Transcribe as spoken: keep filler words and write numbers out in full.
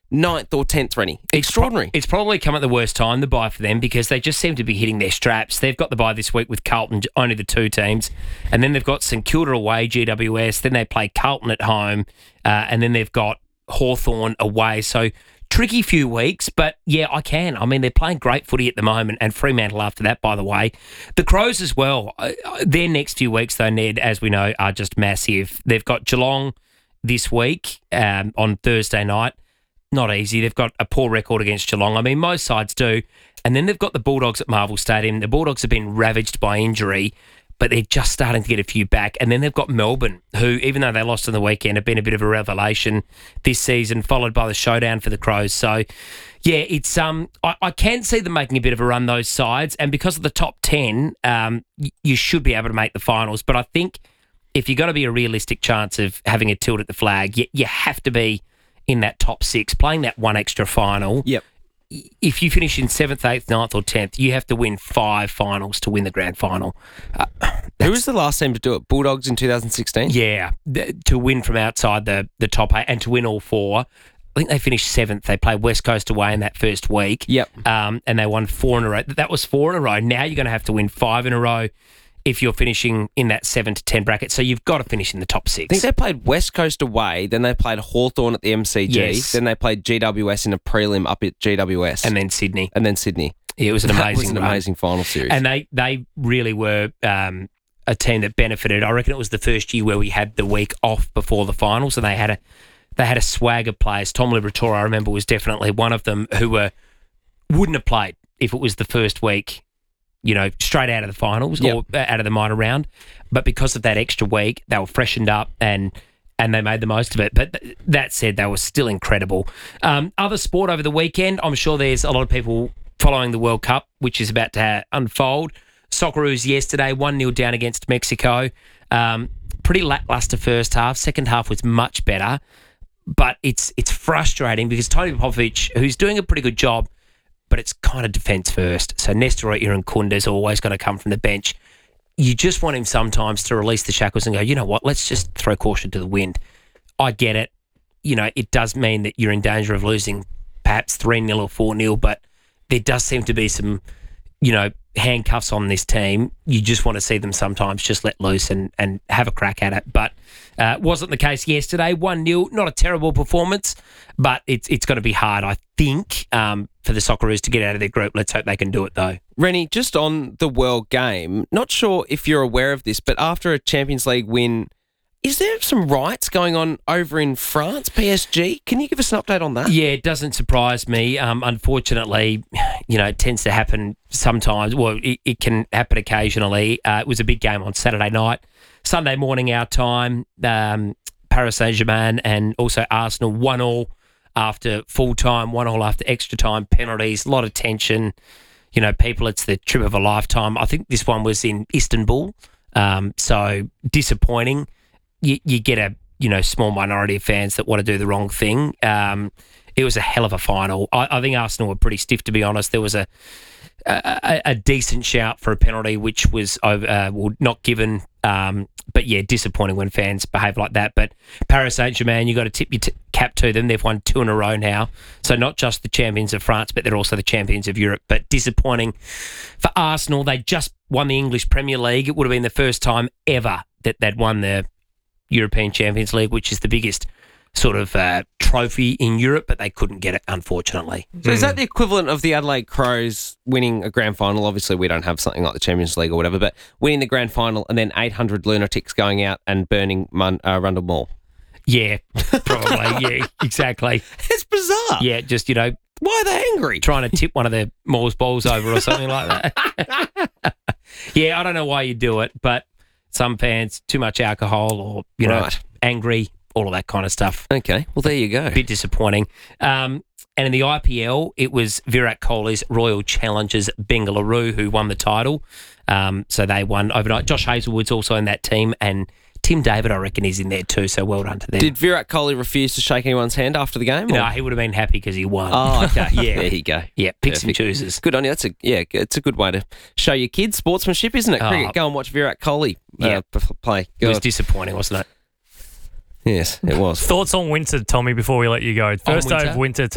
ninth or tenth, Rennie. Extraordinary. It's, pro- it's probably come at the worst time, the bye for them, because they just seem to be hitting their straps. They've got the bye this week with Carlton, only the two teams, and then they've got St Kilda away, G W S, then they play Carlton at home, uh, and then they've got Hawthorn away. So tricky few weeks, but yeah, I can. I mean, they're playing great footy at the moment, and Fremantle after that, by the way. The Crows as well. Uh, their next few weeks, though, Ned, as we know, are just massive. They've got Geelong this week um, on Thursday night. Not easy. They've got a poor record against Geelong. I mean, most sides do. And then they've got the Bulldogs at Marvel Stadium. The Bulldogs have been ravaged by injury, but they're just starting to get a few back. And then they've got Melbourne, who, even though they lost on the weekend, have been a bit of a revelation this season, followed by the showdown for the Crows. So, yeah, it's um, I, I can see them making a bit of a run, those sides. And because of the top ten, um, y- you should be able to make the finals. But I think if you've got to be a realistic chance of having a tilt at the flag, you, you have to be in that top six, playing that one extra final. Yep. If you finish in seventh, eighth, ninth or tenth, you have to win five finals to win the grand final. Uh, Who was the last team to do it? Bulldogs in two thousand sixteen? Yeah, th- to win from outside the, the top eight and to win all four. I think they finished seventh. They played West Coast away in that first week. Yep. Um, and they won four in a row. That was four in a row. Now you're going to have to win five in a row if you're finishing in that seven to ten bracket. So you've got to finish in the top six. I think they played West Coast away, then they played Hawthorn at the M C G, Yes. then they played G W S in a prelim up at G W S. And then Sydney. And then Sydney. Yeah, it was an That amazing was an run. amazing final series. And they, they really were um, a team that benefited. I reckon it was the first year where we had the week off before the finals, and they had a they had a swag of players. Tom Liberatore, I remember, was definitely one of them who were wouldn't have played if it was the first week, you know, straight out of the finals Yep. or out of the minor round. But because of that extra week, they were freshened up and and they made the most of it. But th- that said, they were still incredible. Um, other sport over the weekend, I'm sure there's a lot of people following the World Cup, which is about to ha- unfold. Socceroos yesterday, one nil down against Mexico. Um, pretty lackluster first half. Second half was much better. But it's it's frustrating because Tony Popovic, who's doing a pretty good job, but it's kind of defence first. So Nestor Irankunda always going to come from the bench. You just want him sometimes to release the shackles and go, you know what, let's just throw caution to the wind. I get it. You know, it does mean that you're in danger of losing perhaps three nil or four nil, but there does seem to be some, you know, handcuffs on this team. You just want to see them sometimes just let loose and, and have a crack at it. But uh, wasn't the case yesterday. one nil, not a terrible performance, but it's it's going to be hard, I think, um, for the Socceroos to get out of their group. Let's hope they can do it, though. Rennie, just on the World Game, not sure if you're aware of this, but after a Champions League win, is there some riots going on over in France, P S G? Can you give us an update on that? Yeah, it doesn't surprise me. Um, unfortunately, you know, it tends to happen sometimes. Well, it, it can happen occasionally. Uh, it was a big game on Saturday night. Sunday morning, our time, um, Paris Saint-Germain and also Arsenal one all after full time, one all after extra time, penalties, a lot of tension. You know, people, it's the trip of a lifetime. I think this one was in Istanbul, um, so disappointing. You, you get a you know small minority of fans that want to do the wrong thing. Um, it was a hell of a final. I, I think Arsenal were pretty stiff, to be honest. There was a a, a decent shout for a penalty, which was over, uh, well, not given. Um, but yeah, disappointing when fans behave like that. But Paris Saint-Germain, you got to tip your t- cap to them. They've won two in a row now. So not just the champions of France, but they're also the champions of Europe. But disappointing for Arsenal. They just won the English Premier League. It would have been the first time ever that they'd won the European Champions League, which is the biggest sort of uh, trophy in Europe, but they couldn't get it, unfortunately. So is that the equivalent of the Adelaide Crows winning a grand final? Obviously, we don't have something like the Champions League or whatever, but winning the grand final and then eight hundred lunatics going out and burning Mun- uh, Rundle Mall. Yeah, probably. Yeah, exactly. It's bizarre. Yeah, just, you know, Why are they angry? trying to tip one of the Moore's balls over or something like that. Yeah, I don't know why you do it, but some fans, too much alcohol or, you know, Right. angry, all of that kind of stuff. Okay, well, there you go. A bit disappointing. Um, and in the I P L, it was Virat Kohli's Royal Challengers Bengaluru who won the title. Um, so they won overnight. Josh Hazelwood's also in that team, and Tim David, I reckon, is in there too, so well done to them. Did Virat Kohli refuse to shake anyone's hand after the game? No, or- he would have been happy because he won. Oh, okay. Yeah. There you go. Yeah, picks and Perfect. chooses. Good on you. That's a yeah. It's a good way to show your kids sportsmanship, isn't it? Oh. Cricket. Go and watch Virat Kohli uh, Yeah. p- play. It was God. disappointing, wasn't it? Yes, it was. Thoughts on winter, Tommy, before we let you go. First day winter? of winter